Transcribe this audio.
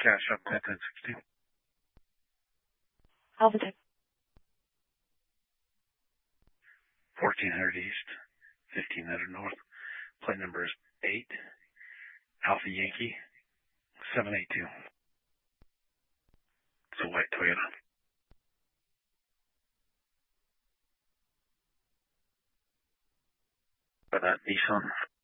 Cash up 1016. Alpha Tech. 1400 East, 1500 North. Plate number is 8, Alpha Yankee, 782. It's a white Toyota. For that Nissan.